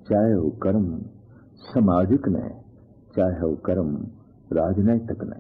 चाहे वो कर्म समाजिक ने, चाहे वो कर्म राजनैतिक ने।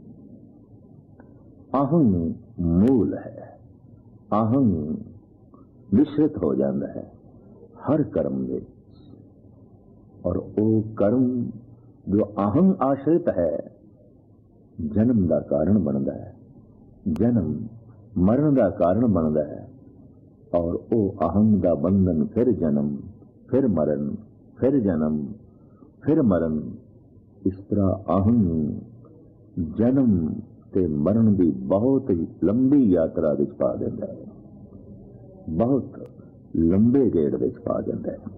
अहं मूल है, अहं मिश्रित हो जाता है हर कर्म में, और वो कर्म जो अहं आश्रित है जन्म का कारण बनता है, जन्म मरण का कारण बनता है, और वो अहं का बंधन फिर जन्म, फिर मरण, फिर जन्म, फिर मरण। इस तरह अहं जन्म ते मरण की बहुत लंबी यात्रा विच पा देता है, बहुत लंबे गेड़ विच पा देता है।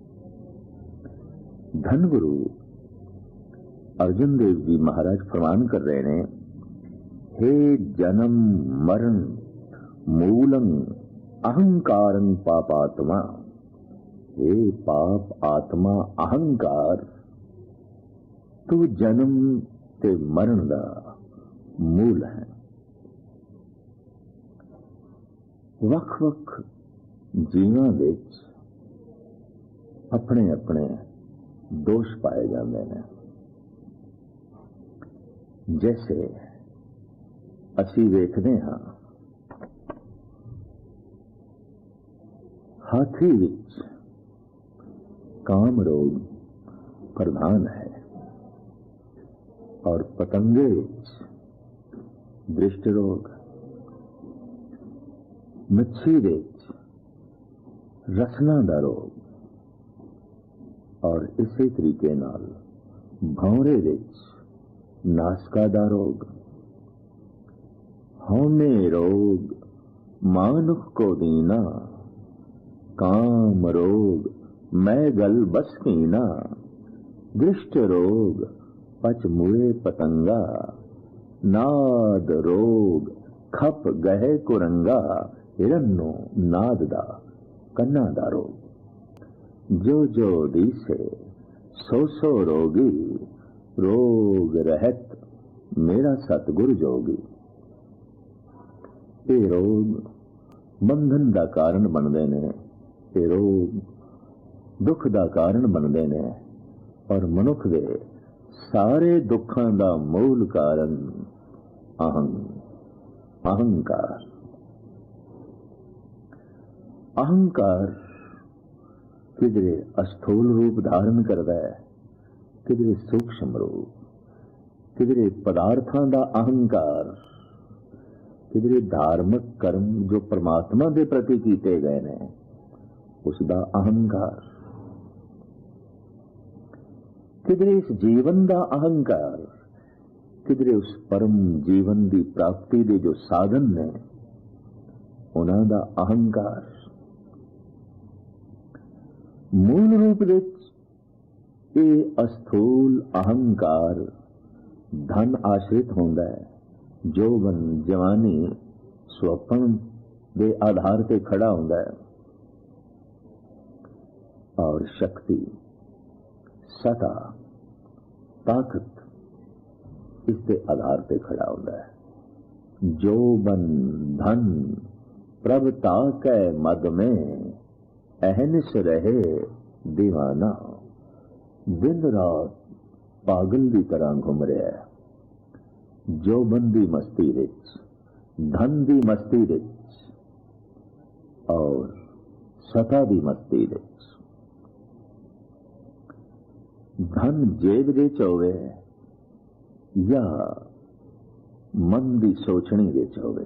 धन गुरु अर्जुन देव जी महाराज फरमान कर रहे हैं, हे जन्म मरण मूलं अहंकारं पापात्मा। हे पाप आत्मा अहंकार, तू जन्म ते मरण दा मूल है। वख-वख जीवां विच अपने अपने दोष पाए जाते हैं। जैसे असी वेखते हाँ हाथी विच काम रोग प्रधान है, और पतंगे विच दृष्टि रोग, मच्छी विच रसना दा रोग, और इसी तरीके नाल भौरे विच नासका दा रोग। हौमे रोग मानुख को दीना, काम रोग मैं गल बस कीना। दृष्ट रोग पच मुए पतंगा, नाद रोग खप गहे कुरंगा। हिरन्नो नाद दा कन्ना दा रोग। जो जो दीसे सो सो रोगी, रोग रहत मेरा सतगुर जोगी। ये रोग बंधन का कारण बनते हैं, ये रोग दुख का कारण बनते हैं, और मनुख दे सारे दुखों का मूल कारण अहं, अहंकार। अहंकार किधरे अस्थूल रूप धारण करता है, किधरे सूक्ष्म रूप, किधरे पदार्थों का अहंकार, किधरे धार्मिक कर्म जो परमात्मा के प्रति किए गए हैं उसका अहंकार, किधरे इस जीवन का अहंकार, किधरे उस परम जीवन की प्राप्ति के जो साधन ने उन्हां दा अहंकार। मूल रूप विच ये अस्थूल अहंकार धन आश्रित होंदा है, जोबन जवानी स्वप्न के आधार पर खड़ा होंदा है, और शक्ति सता ताकत इसके आधार पर खड़ा होता है। जोबन धन प्रभता कै मद में, अहनिस रहे दीवाना। दिन रात पागल की तरह घूम रहा है, जोबन की मस्ती विच, धन की मस्ती विच, और सता की मस्ती विच। धन जेब विच होवे या मन की सोचनी विच होवे,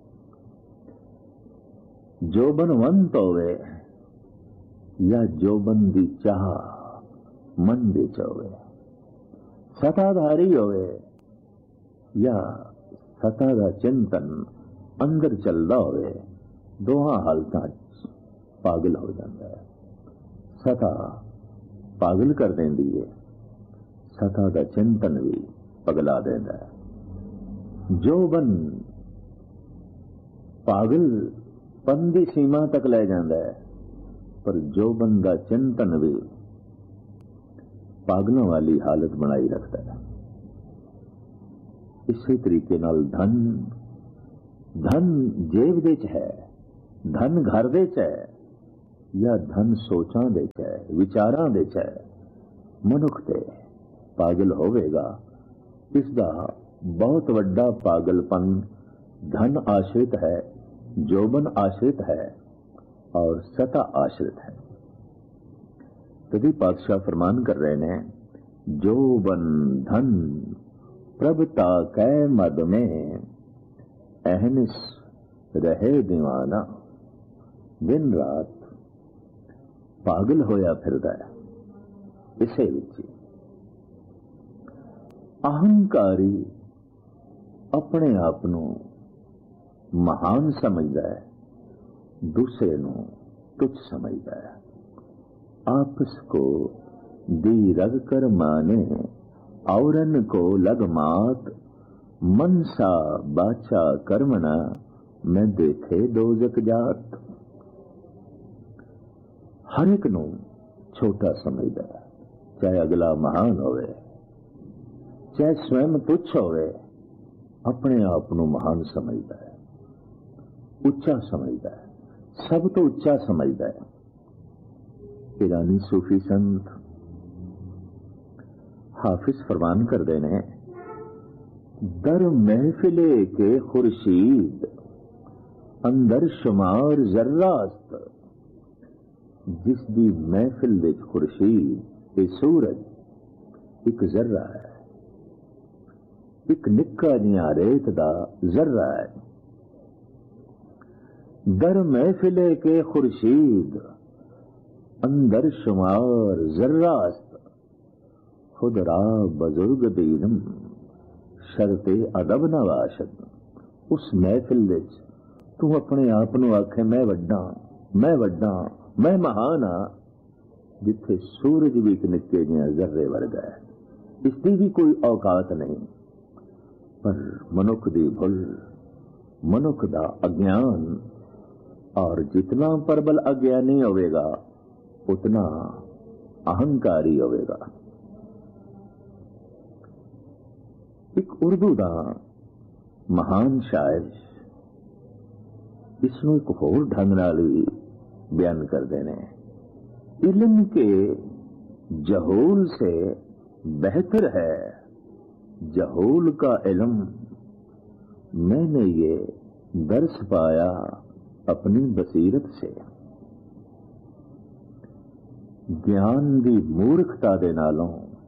जोबनवंत होवे या जोबन की चाह मन विच होवे, सताधारी होवे या सता का चिंतन अंदर चलता होवे, दोहां हालतां पागल हो जाता है। सता पागल कर देंदी है, सता का चिंतन भी पगला देता है। जोबन पागलपन की सीमा तक ले जाता है, पर जोबन का चिंतन भी पागलों वाली हालत बनाई रखता है। इसी तरीके नाल धन, धन जेब विच है, धन घर विच है, या धन सोचां दे च है, विचारां दे च है, मनुख ते पागल होवेगा। इसका बहुत वड्डा पागलपन धन आश्रित है, जोबन आश्रित है और सता आश्रित है। तभी पातशाह फरमान कर रहे ने, जोबन धन प्रभता कै मद में, अहनिस रहे दीवाना। दिन रात पागल होया फिरदा है इसे विच। अहंकारी अपने आप नूं महान समझदा है, दूसरे नूं तुच्छ समझदा है। आपस को दी रग कर माने, औरन को लग मात। मनसा बाचा कर्मणा, मैं देखे दोजक जात। हर एक नूं छोटा समझदा है, चाहे अगला महान होवे, चाहे स्वयं तुच्छ होवे, अपने आप नूं महान समझदा है, उच्चा समझदा है, सब तो उच्चा समझदा है। ईरानी सूफी संत हाफिज फरमान कर देने, दर महफिले के खुर्शीद, अंदर शुमार जर्रास्त। जिसदी महफिल विच खुर्शीद ए सूरज एक जर्रा है, एक निक्का जिहा रेत दा जर्रा है। दर महफिले के खुर्शीद, अंदर शुमार जर्रास्त। खुद रा बुजुर्ग दीनम, शरते अदब नवाशद। उस महफिल विच तू अपने आप नूं आखे मैं वड्डा, मैं वड्डा, मैं महान हाँ, जिथे सूरज भी एक निक्के जिहा जर्रे वर्गा है। इसकी भी कोई औकात नहीं। पर मनुख दी भुल, मनुख दा अज्ञान, और जितना प्रबल अज्ञानी होवेगा उतना अहंकारी होवेगा। एक उर्दू दा महान शायर इसनों एक होर ढंग नाल भी बयान कर देने, इल्म के जहूल से बेहतर है जहूल का इल्म। मैंने ये दर्स पाया अपनी बसीरत से। ज्ञान दी मूर्खता दे नालों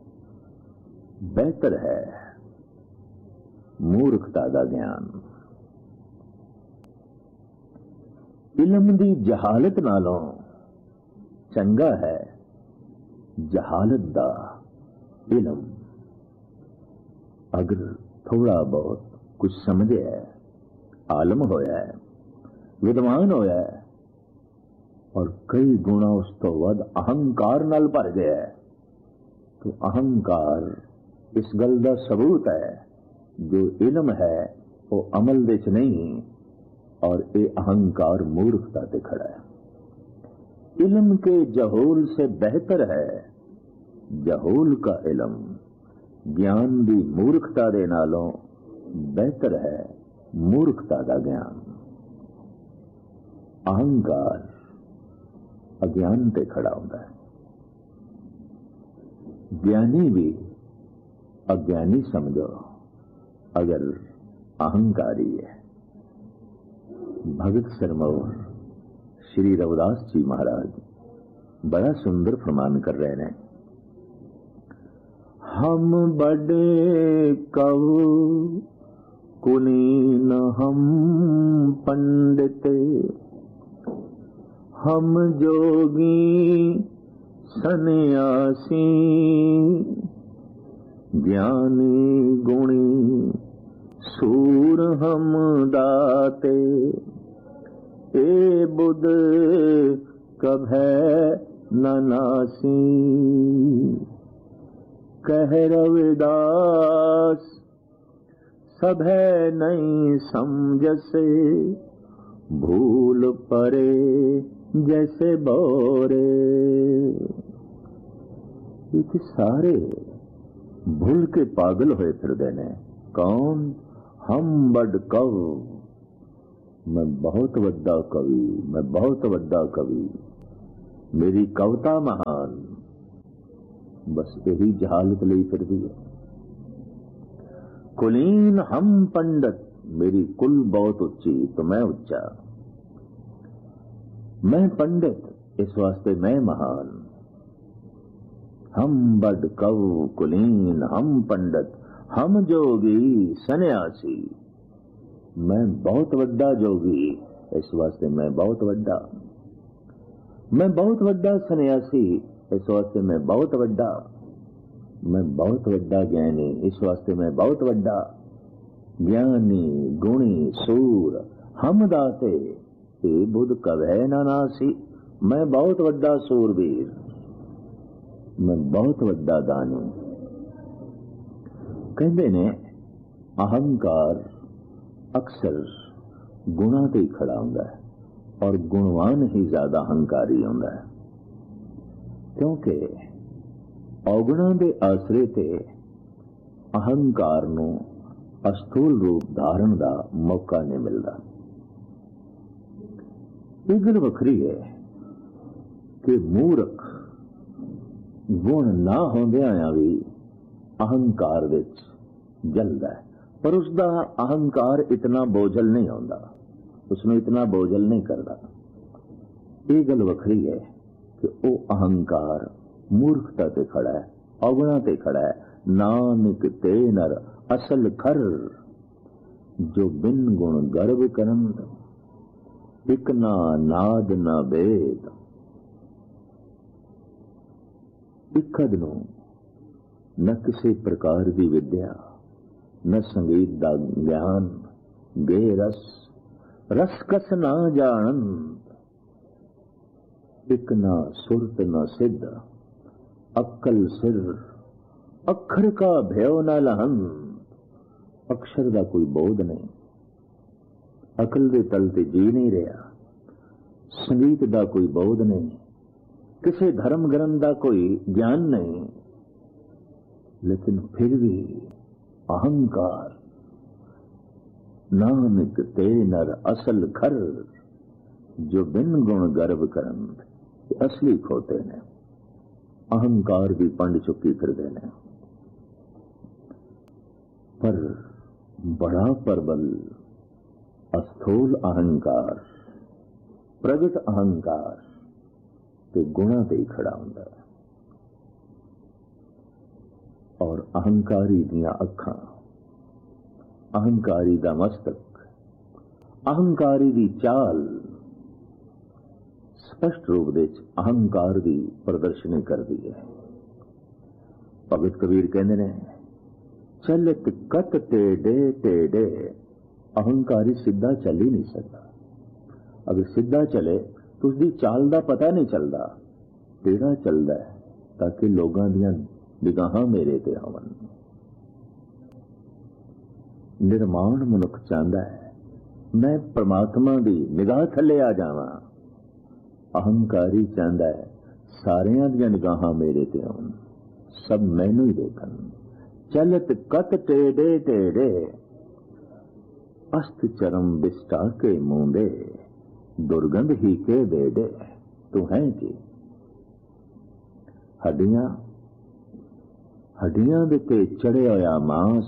बेहतर है मूर्खता दा ज्ञान। इल्म दी जहालत नालों चंगा है जहालत दा इल्म। अगर थोड़ा बहुत कुछ समझे है, आलम होया है, विद्वान होया है, और कई गुणा उस तो वध अहंकार नाल भर गया है, तो अहंकार इस गल दा सबूत है जो इल्म है वो अमल दे च नहीं, और ये अहंकार मूर्खता ते खड़ा है। इल्म के जहूल से बेहतर है जहूल का इल्म। ज्ञान दी मूर्खता दे नालों बेहतर है मूर्खता का ज्ञान। अहंकार अज्ञान पे खड़ा होता है। ज्ञानी भी अज्ञानी समझो अगर अहंकारी है। भगत सरमौर श्री रविदास जी महाराज बड़ा सुंदर फरमान कर रहे हैं, हम बड़े कवि कुलीन हम पंडित, हम जोगी सन्यासी, ज्ञानी गुणी सूर हम दाते, ए बुध कभै न नासी। कह रविदास सभै नहीं समझसे, भूल परे जैसे बोरे। ये सारे भूल के पागल होए फिरदे ने। कौन? हम बड़ कव, मैं बहुत वड्डा कवि, मैं बहुत वड्डा कवि। मेरी कविता महान, बस यही जहालत ली फिरदी है। कुलीन हम पंडित, मेरी कुल बहुत उच्ची तो मैं उच्चा। मैं पंडित इस वास्ते मैं महान। हम बड कव कुलीन हम पंडित, हम जोगी सन्यासी। मैं बहुत वड्डा जोगी इस वास्ते मैं बहुत वड्डा। मैं बहुत वड्डा सन्यासी इस वास्ते मैं बहुत वड्डा। मैं बहुत वड्डा ज्ञानी इस वास्ते मैं बहुत वड्डा। ज्ञानी गुणी सूर हम दाते, ए बुध कवै ना नासी। मैं बहुत वड्डा सूरवीर, मैं बहुत वड्डा दानी। कहते ने अहंकार अक्सर गुणा ते ही खड़ा होंदा है और गुणवान ही ज्यादा अहंकारी होंदा है, क्योंकि औगुणा दे आसरे ते अहंकार नूं अस्थूल रूप धारण का मौका नहीं मिलता। ये गल वखरी है कि मूर्ख गुण ना होंदियां भी अहंकार विच जलदा है, पर उसका अहंकार इतना बोझल नहीं होंदा, उसनूं इतना बोझल नहीं करता। ये गल वखरी है कि वो अहंकार मूर्खता ते खड़ा है, अवगुणा ते खड़ा है। नानक ते नर असल खर, जो बिन गुण गर्व करन, इक ना नाद ना वेद। इकद नूं न किसी प्रकार की विद्या, न संगीत का ज्ञान, गे रस रस कस ना जानन। इक ना सुरत न सिद्ध, अक्कल सिर अखर का भय न लहन। अक्षर का कोई बोध नहीं, अकल के तल ते जी नहीं रहा। संगीत का कोई बोध नहीं, किसी धर्म ग्रंथ का कोई ज्ञान नहीं, लेकिन फिर भी अहंकार। नानक ते नर असल खर, जो बिन गुण गर्व करन। असली खोते ने, अहंकार भी पंड चुकी फिरदे ने। पर बड़ा प्रबल अस्थूल अहंकार, प्रगट अहंकार ते गुणा ते ही खड़ा हुंदा है। और अहंकारी दियां अखां, अहंकारी दा मस्तक, अहंकारी दी चाल स्पष्ट रूप दे अहंकार की प्रदर्शनी करती है। भगत कबीर कहते ने, चलत कत टेढ़े टेढ़े। अहंकारी सीधा चल ही नहीं सकता। अगर सीधा चले तो उसकी चाल का पता नहीं चलता, टेढ़ा चलता है ताकि लोगों दियां निगाहां मेरे ते होवन। निर्माण मनुख चाहता है मैं परमात्मा की निगाह थले आ जावां। अहंकारी चाहता है सारियां दियां निगाहां मेरे ते होवन, सब मैनू ही देखन। चलत कत टेढ़े टेढ़े, अस्त चरम बिस्टा के मूंदे। दुर्गंध ही के बेड़े, तू है कि हड्डियां हड्डियां दे ते चढ़े होया मांस,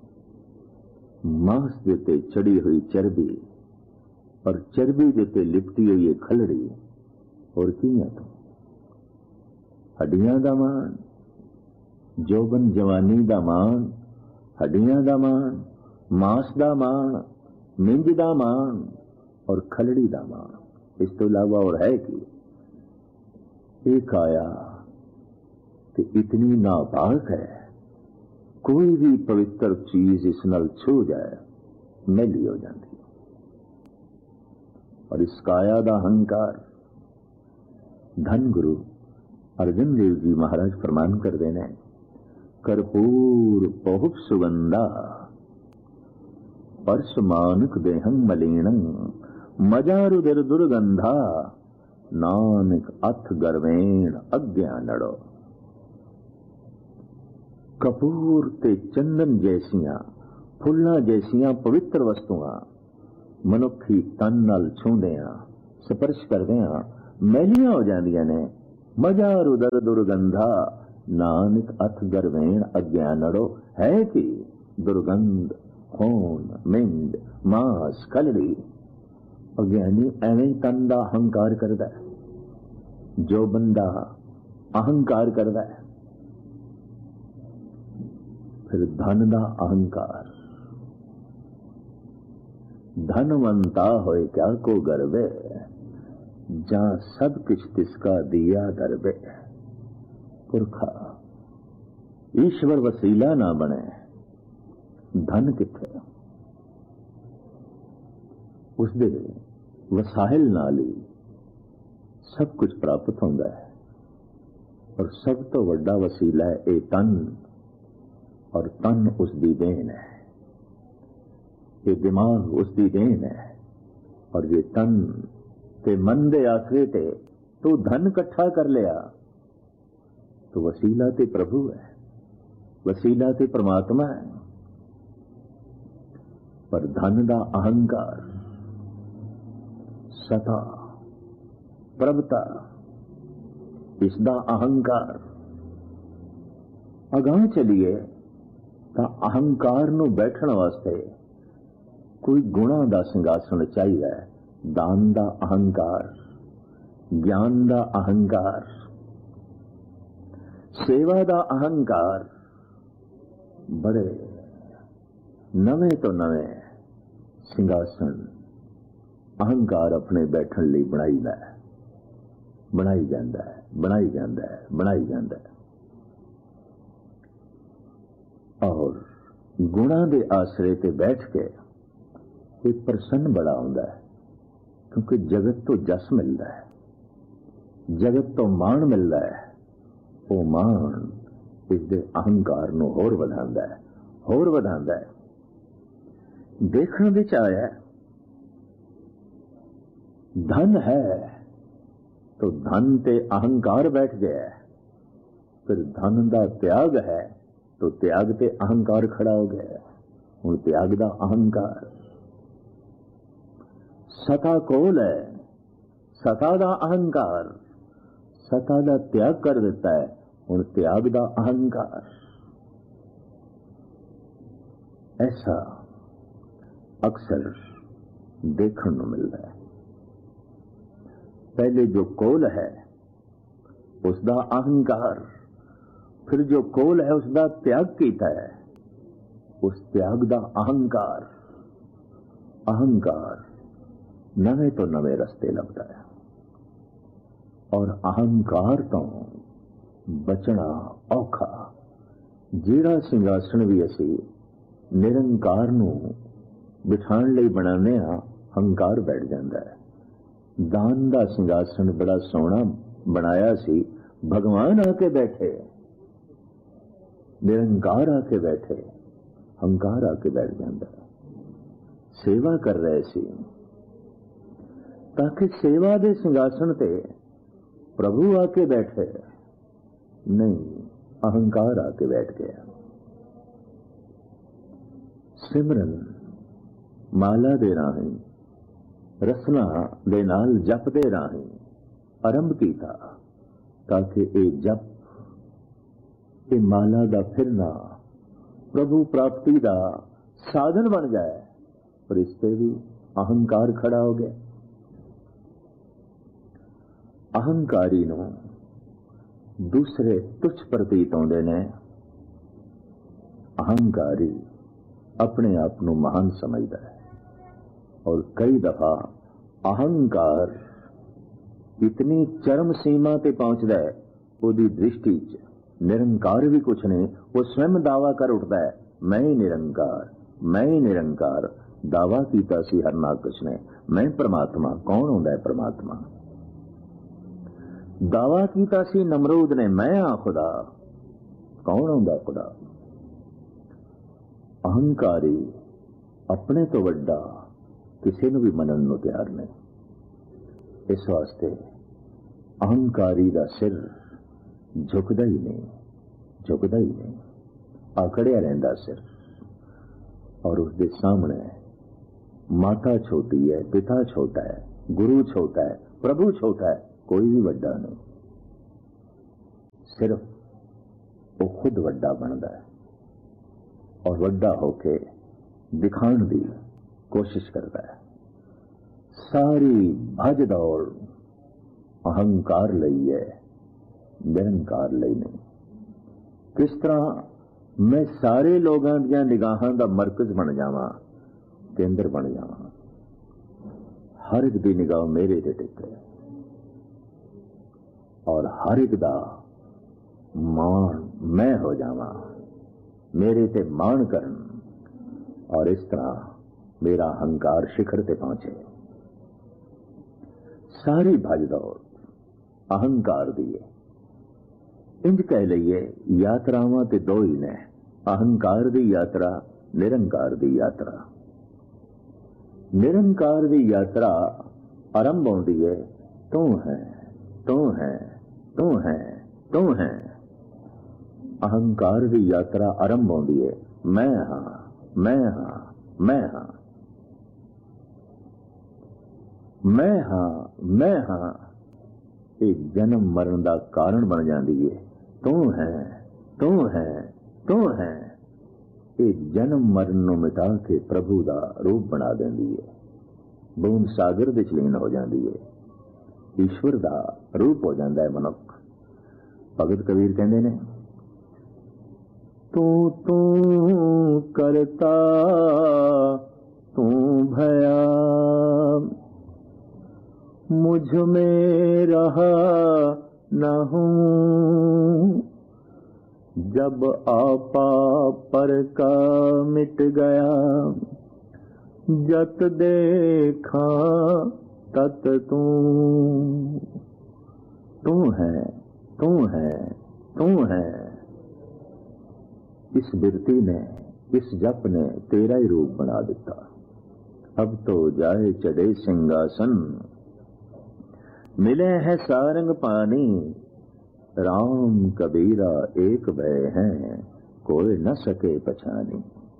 मांस दे ते चढ़ी हुई चर्बी, और चर्बी दे ते लिपटी हुई खलड़ी। और की है तू? हड्डियां दा मान, जोबन जवानी दा मान, हड्डियां दा मान, मांस दा मान, मिंज दा मान और खलड़ी दा मान। इस तो इलावा और है कि एक आया कि इतनी नापाक है, कोई भी पवित्र चीज इस नाल छू जाए मैली हो जाती। और इस काया दा अहंकार धन गुरु अर्जन देव जी महाराज फरमान कर देने, कर्पूर बहुत सुगंधा परस मानुक देहं मलिनं मजारुदर दुर्गंधा नानक अथ गर्वेण अज्ञानड़ो। कपूर ते चंदन जैसियां फुल्लां जैसियां पवित्र वस्तुआं मनुखी तन नाल छूंदे आ, स्पर्श करदे आ मैलियां हो जांदियां ने। मजा रुदर दुर्गंधा नानक अथ गरवेण अज्ञानड़ो। है कि दुर्गंध खून मिंड मांस कलड़ी। अज्ञानी एवें तन दा अहंकार करदा है। जो बंदा अहंकार करदा है फिर धन दा अहंकार। धनवंता होए क्या को गर्वे जहां सब कुछ तिसका दिया दरबे। पुरखा ईश्वर वसीला ना बने धन किथे। उसदे वसाइल नाल ही सब कुछ प्राप्त होंदा है। और सब तो वड्डा वसीला है ये तन। और तन उसदी देन है। ये दिमाग उसदी देन है। और ये तन ते मन दे आसरे ते तू धन इकट्ठा कर लिया तो वसीला ते प्रभु है, वसीला ते परमात्मा है। पर धन दा अहंकार, सता, प्रभुता, इसदा अहंकार अगां चलिए तो अहंकार नूं बैठण वास्ते कोई गुणा दा सिंघासन चाहिए। दान दा अहंकार, ज्ञान दा अहंकार, सेवा दा अहंकार। बड़े नवे तो नवे सिंघासन अहंकार अपने बैठण लई बनाई जांदा है, बनाई जांदा है। और गुणा दे आसरे ते बैठ के एक प्रसन्न बड़ा होंदा है। क्योंकि जगत तो जस मिलता है, जगत तो मान मिलता है। वो मान इसके अहंकार नूं होर वधांदा है, होर वधांदा है। देखण विच आया धन है तो धन ते अहंकार बैठ गया है। फिर धन दा त्याग है तो त्याग ते अहंकार खड़ा हो गया। हुण त्याग दा अहंकार। सता कोल है, सता दा अहंकार, सता दा त्याग कर देता है। हुण त्याग दा अहंकार। ऐसा अक्सर देखने को मिलता है। पहले जो कोल है उसका अहंकार, फिर जो कोल है उसका त्याग कीता है, उस त्याग दा अहंकार। अहंकार नवे तो नवे रस्ते लभदा है। और अहंकार तो बचना औखा। जिहड़ा सिंघासन भी असी निरंकार नूं बिठाण लई बनाने अहंकार बैठ जाता है। दान दा सिंघासन बड़ा सोहना बनाया सी, भगवान आके बैठे, निरंकार आके बैठे, अहंकार आके बैठ जाता है। सेवा कर रहे सी ताकि सेवा दे सिंघासन ते प्रभु आके बैठे, नहीं अहंकार आके बैठ गया। सिमरन माला दे राही, रसना दे नाल जप दे राही आरंभ कीता ताकि ये जप, ये माला दा फिरना प्रभु प्राप्ति दा साधन बन जाए। पर इससे भी अहंकार खड़ा हो गया। अहंकारी नूं दूसरे तुच्छ प्रतीत होंदे ने। अहंकारी अपने आप नूं महान समझदा है। और कई दफा अहंकार इतनी चरम सीमा ते पहुंचदा है, उसदी दृष्टि च निरंकार भी कुछ नहीं। वो स्वयं दावा कर उठता है, मैं ही निरंकार, मैं ही निरंकार। दावा कीता सी हरनाकश ने, मैं परमात्मा। कौन होंदा है परमात्मा? दावा कीता सी नमरूद ने, मैं हाँ खुदा। कौन होंदा खुदा? अहंकारी अपने तो वड्डा किसी नूं भी मनण नूं तैयार नहीं। इस वास्ते अहंकारी दा सिर झुकदा ही नहीं, झुकदा ही नहीं, आकड़िया रहिंदा सिर। और उसके सामने माता छोटी है, पिता छोटा है, गुरु छोटा है, प्रभु छोटा है, कोई भी वड्डा नहीं, सिर्फ वो खुद वड्डा बनता है और वड्डा होके दिखाने की कोशिश करता है। सारी भज दौड़ अहंकार लई है, निरंकार लई नहीं। किस तरह मैं सारे लोगों दी निगाहां दा मरकज बन जावां, केंद्र बन जावां, हर एक दी निगाह मेरे ते टिके और हर एक दा मान मैं हो जावां, मेरे ते मान करन, और इस तरह मेरा अहंकार शिखर ते पहुंचे। सारी भज दौड़ अहंकार दी है। इंज कह लईए यात्रावां ते दो ही ने, अहंकार दी यात्रा, निरंकार दी यात्रा। निरंकार दी यात्रा आरंभ होती है तू है, तू है, तू है, तू है। अहंकार की यात्रा आरंभ होती है मैं हाँ, मैं हाँ, मैं हाँ, मैं हाँ, मैं हाँ। एक जन्म मरण का कारण बन जाती है तू है, तू है, तू है। एक जन्म मरण को मिटा के प्रभु का रूप बना देती है, बूंद सागर विच लीन हो जाती है, ईश्वर का रूप हो जाता है मनुख। भगत कबीर कहते ने तू तू करता तू भया, मुझ में रहा न हूं। जब आपा पर का मिट गया, जत देखा तत तू। तू है, तू है, तू है। इस बिरती ने, इस जप ने तेरा ही रूप बना दिता। अब तो जाए चढ़े सिंहासन, मिले हैं सारंग पानी। राम कबीरा एक भय हैं, कोई न सके पछानी।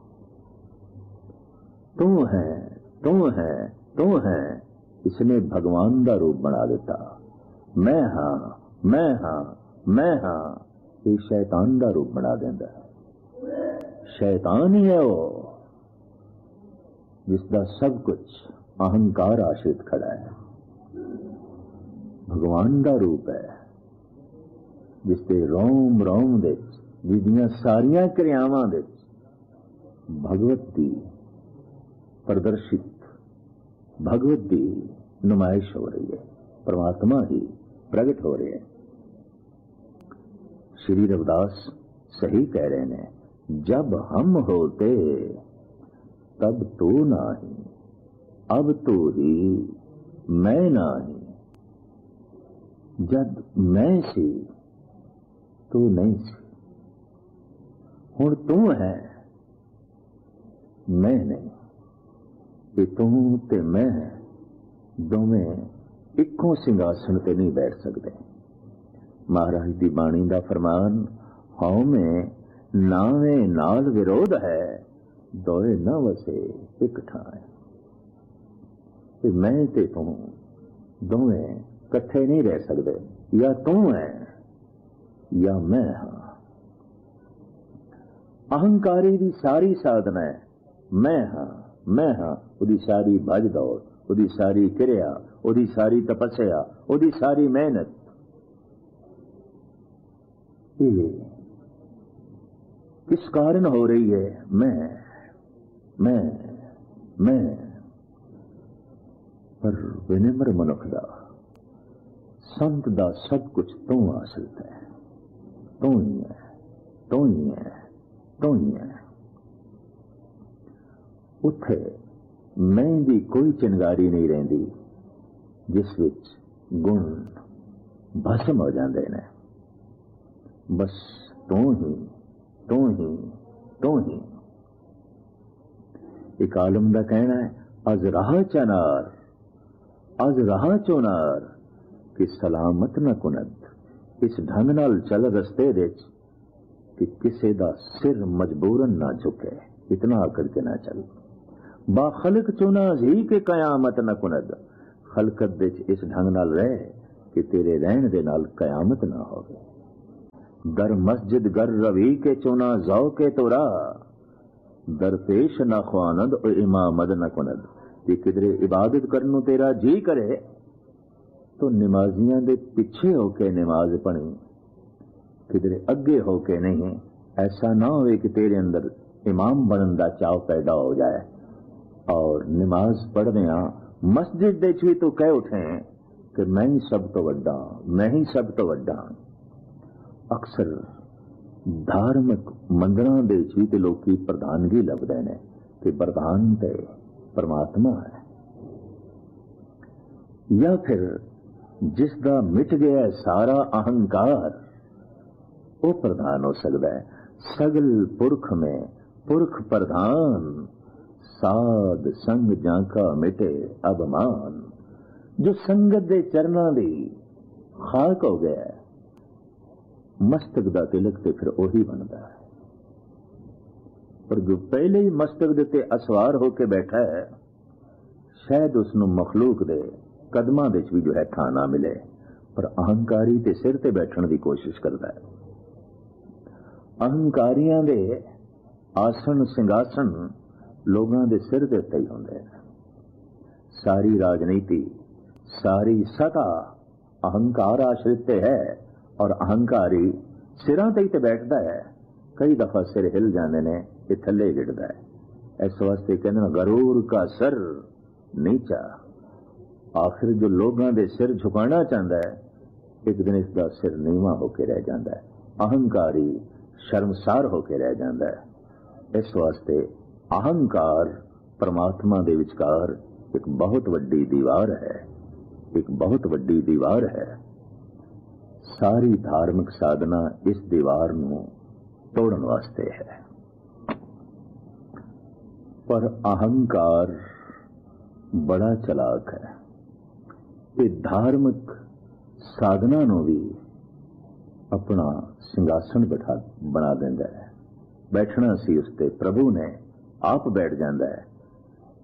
तू है, तू है, तू है। इसने भगवान का रूप बना देता। मैं हाँ, मैं हाँ, मैं हाँ। ये शैतान का रूप बना देता। शैतान ही है वो जिसका सब कुछ अहंकार आश्रित खड़ा है। भगवान का रूप है जिसके रोम रोम दे, जिसदियां सारियां क्रियावां दे भगवत की प्रदर्शित, भगवत की नुमाइश हो रही है। परमात्मा ही प्रकट हो रहे हैं। श्री रविदास सही कह रहे हैं, जब हम होते तब तू नाही, अब तू ही मैं नाही। जब मैं सी तू नहीं सी, हुण तू है मैं नहीं। ये तू ते मैं दोवें इक्को सिंघासन ते नहीं बैठ सकते। महाराज दी बाणी दा फरमान, हौ में नावे नाल विरोध है, दोए न वसे एक ठाए। मैं ते तू दोवें कट्ठे नहीं रह सकते। या तू है या मैं हाँ। अहंकारी दी सारी साधना है मैं हाँ, मैं हाँ। उदी सारी भज दौड़, उदी सारी क्रिया, उदी सारी तपस्या, उदी सारी मेहनत, ये किस कारण हो रही है? मैं पर विनम्र मनुख दा, संत दा सब कुछ तू हासिल है। तू ही है, तू ही है, तू ही है। उथे मैं दी कोई चिंगारी नहीं रहिंदी जिस विच गुण भस्म हो जाते हैं। बस तू ही, तू ही, तू ही। एक आलम का कहना है, अज राह चनार, अज राह चोनार कि सलामत न कुनद। इस ढंग नाल चल रस्ते विच कि किसे दा सिर मजबूरन ना झुके, इतना आकड़ के ना चल। बाखलक चुना जी के कयामत न कुनद। खलकत विच इस ढंग नाल रहे कि तेरे रहण दे नाल कयामत ना होवे। दर मस्जिद गर रवी के चुना जौ के तोरा, दरपेश ना ख्वानद और इमामद न कुनद। कि किधरे इबादत करन नूं तेरा जी करे तो नमाजियां दे पिछे होके नमाज पढ़ी, किधरे अगे होके नहीं। ऐसा ना होवे कि तेरे अंदर इमाम बनन दा चाव पैदा हो जाए और नमाज पढ़दियां मस्जिद दे च भी तू कह उठे कि मैं ही सब तो वड्डा, मैं ही सब तो वड्डा। अक्सर धार्मिक मंदिरां दे च भी ते लोकी प्रधानगी लभदे ने कि प्रधान ते परमात्मा है, या फिर जिसदा मिट गया सारा अहंकार वो प्रधान हो सकता है। सगल पुरख में पुरख प्रधान, साध संग जाका मिटे अभिमान। जो संगत दे चरना दी खाक हो गया, मस्तक दा तिलक ते फिर ओही बनता है। पर जो पहले ही मस्तक दे ते असवार होके बैठा है, शायद उसनों मखलूक दे कदमां दे च भी जो है थां ना मिले, पर अहंकारी ते सिर ते बैठण दी कोशिश करता है। अहंकारियां दे आसन सिंघासन लोगों के सिर के उत्ते ही होंदे। सारी राजनीति, सारी सत्ता अहंकार आश्रित है और अहंकारी सिरां ते ही ते बैठता है। कई दफा सिर हिल जाते ने, ये थले गिरता है। इस वास्ते कहते हैं गरूर का सर नीचा। आखिर जो लोगों के सिर झुकाना चाहता है, एक दिन इसका सिर नीवा होके रह जाता है। अहंकारी शर्मसार होके रह जाता है। इस वास्ते अहंकार परमात्मा दे विचकार एक बहुत वड्डी दीवार है, एक बहुत वड्डी दीवार है। सारी धार्मिक साधना इस दीवार नूं तोड़न वास्ते है। पर अहंकार बड़ा चलाक है। ये धार्मिक साधना नूं भी अपना सिंघासन बना देंदा है। बैठना सी उसते प्रभु ने आप बैठ जाता है,